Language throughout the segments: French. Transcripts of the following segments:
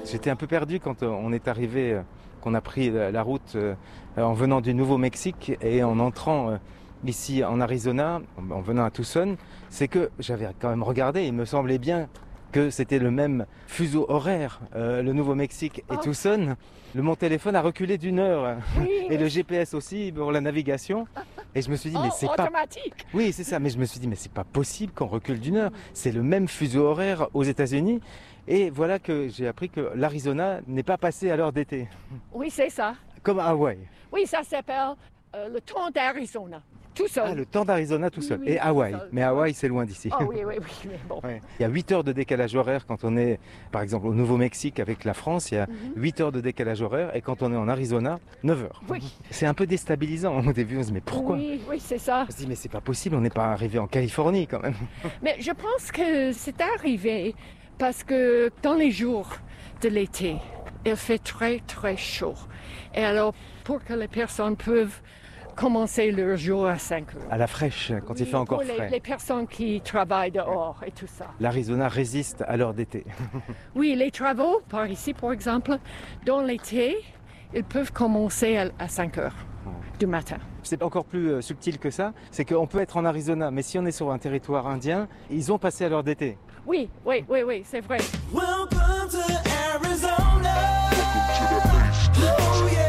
J'étais un peu perdu quand on est arrivé, qu'on a pris la route en venant du Nouveau-Mexique et en entrant ici en Arizona, en venant à Tucson. C'est que j'avais quand même regardé, il me semblait bien que c'était le même fuseau horaire, le Nouveau-Mexique et Tucson. Mon téléphone a reculé d'1 heure et le GPS aussi pour la navigation. Et je me suis dit, mais c'est pas... automatique. Oui, c'est ça, mais je me suis dit, mais c'est pas possible qu'on recule d'1 heure. C'est le même fuseau horaire aux États-Unis. Et voilà que j'ai appris que l'Arizona n'est pas passé à l'heure d'été. Oui, c'est ça. Comme à Hawaï. Oui, ça s'appelle le temps d'Arizona. Tout seul. Ah, le temps d'Arizona tout seul. Oui, et Hawaï. tout seul. Mais Hawaï, c'est loin d'ici. Ah oui, mais bon. Ouais. Il y a 8 heures de décalage horaire quand on est, par exemple, au Nouveau-Mexique avec la France. Il y a 8 heures de décalage horaire. Et quand on est en Arizona, 9 heures. Oui. C'est un peu déstabilisant au début. On se dit, mais pourquoi? Oui, c'est ça. On se dit, mais c'est pas possible. On n'est pas arrivé en Californie quand même. Mais je pense que c'est arrivé parce que dans les jours de l'été, il fait très, très chaud. Et alors, pour que les personnes peuvent commencer leur jour à 5 heures. À la fraîche, quand il fait encore pour frais. les personnes qui travaillent dehors et tout ça. L'Arizona résiste à l'heure d'été. Oui, les travaux, par ici par exemple, dans l'été, ils peuvent commencer à 5 heures du matin. C'est encore plus subtil que ça, c'est qu'on peut être en Arizona, mais si on est sur un territoire indien, ils ont passé à l'heure d'été. Oui, c'est vrai. Welcome to Arizona. Oh yeah,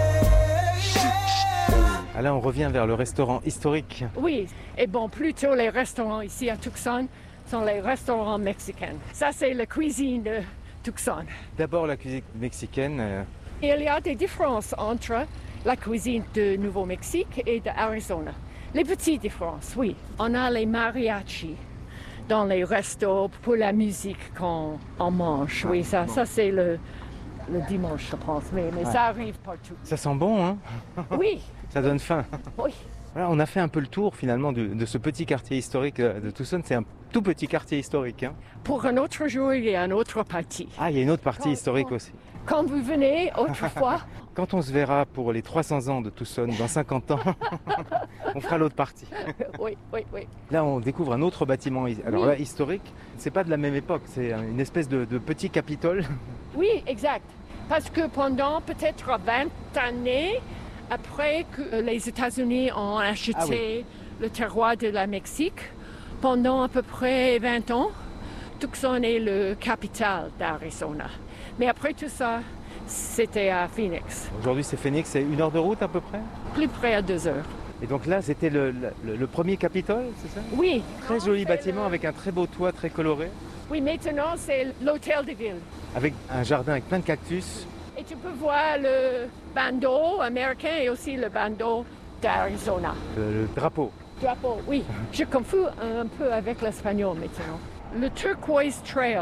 Ah là, on revient vers le restaurant historique. Oui, et bon, plutôt les restaurants ici à Tucson sont les restaurants mexicains. Ça, c'est la cuisine de Tucson. D'abord la cuisine mexicaine. Il y a des différences entre la cuisine de Nouveau-Mexique et d'Arizona. Les petites différences, oui. On a les mariachis dans les restos pour la musique qu'on mange. Oui, ça c'est le dimanche, je pense, mais ça arrive partout. Ça sent bon, hein? Oui. Ça donne faim. Oui. Voilà, on a fait un peu le tour finalement de ce petit quartier historique de Tucson. C'est un tout petit quartier historique. Hein. Pour un autre jour, il y a une autre partie. Ah, il y a une autre partie historique aussi. Quand vous venez autrefois... Quand on se verra pour les 300 ans de Tucson, dans 50 ans, on fera l'autre partie. Oui. Là, on découvre un autre bâtiment. Alors Oui. là, historique, c'est pas de la même époque. C'est une espèce de petit Capitole. Oui, exact. Parce que pendant peut-être 20 années, après que les États-Unis ont acheté le terroir de la Mexique, pendant à peu près 20 ans, Tucson est le capital d'Arizona. Mais après tout ça, c'était à Phoenix. Aujourd'hui, c'est Phoenix, c'est 1 heure de route à peu près. Plus près à 2 heures. Et donc là, c'était le premier Capitole, c'est ça? Oui. Très joli bâtiment avec un très beau toit très coloré. Oui, maintenant, c'est l'hôtel de ville. Avec un jardin avec plein de cactus. Et tu peux voir le bandeau américain et aussi le bandeau d'Arizona. Le drapeau. Drapeau, oui. Je confonds un peu avec l'espagnol maintenant. Le Turquoise Trail,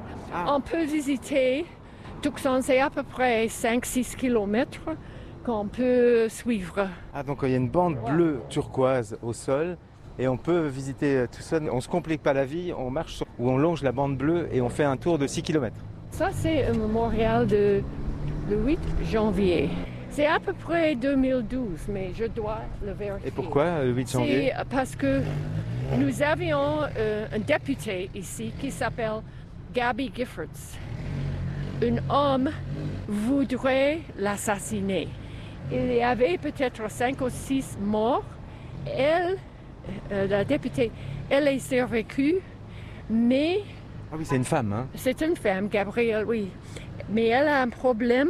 on peut visiter Tucson, c'est à peu près 5-6 kilomètres qu'on peut suivre. Ah, donc il y a une bande bleue turquoise au sol et on peut visiter Tucson. On ne se complique pas la vie, on marche ou on longe la bande bleue et on fait un tour de 6 kilomètres. Ça, c'est un mémorial de le 8 janvier. C'est à peu près 2012, mais je dois le vérifier. Et pourquoi le 8 janvier? C'est parce que nous avions un député ici qui s'appelle Gabby Giffords. Un homme voudrait l'assassiner. Il y avait peut-être 5 ou 6 morts. Elle, la députée, elle est survécue, mais... Ah oui, c'est une femme, hein? C'est une femme, Gabrielle, oui. Mais elle a un problème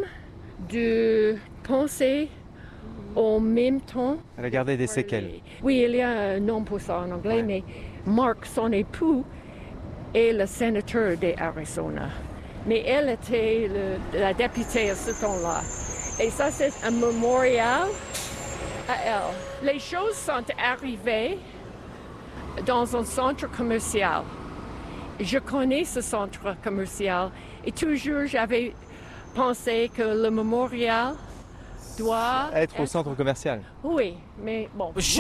de penser en même temps. Elle a gardé des séquelles. Oui, il y a un nom pour ça en anglais, mais Mark, son époux, est le sénateur d'Arizona. Mais elle était la députée à ce temps-là. Et ça, c'est un mémorial à elle. Les choses sont arrivées dans un centre commercial. Je connais ce centre commercial et toujours j'avais pensé que le mémorial doit Être au centre commercial. Oui, mais bon.